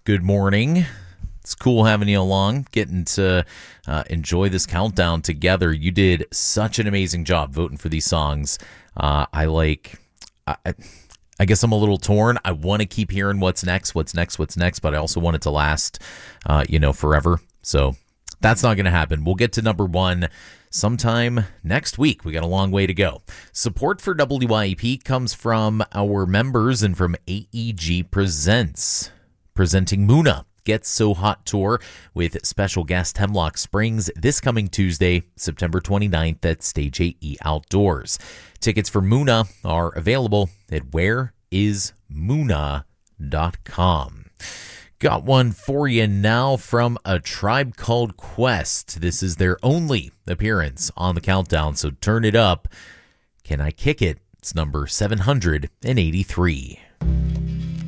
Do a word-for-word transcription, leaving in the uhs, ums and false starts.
Good morning. It's cool having you along, getting to uh, enjoy this countdown together. You did such an amazing job voting for these songs. Uh, I like, I, I guess I'm a little torn. I want to keep hearing what's next, what's next, what's next, but I also want it to last, uh, you know, forever. So that's not going to happen. We'll get to number one sometime next week. We got a long way to go. Support for W Y E P comes from our members and from A E G Presents, presenting Muna Gets So Hot Tour with special guest Hemlock Springs this coming Tuesday, September twenty-ninth at Stage A E Outdoors. Tickets for Muna are available at where is muna dot com. Got one for you now from A Tribe Called Quest. This is their only appearance on the countdown, so turn it up. Can I Kick It? It's number seven hundred eighty-three.